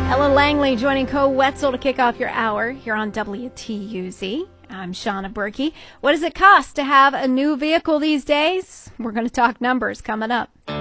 Ella Langley joining Co Wetzel to kick off your hour here on WTUZ. I'm Shauna Berkey. What does it cost to have a new vehicle these days? We're going to talk numbers coming up.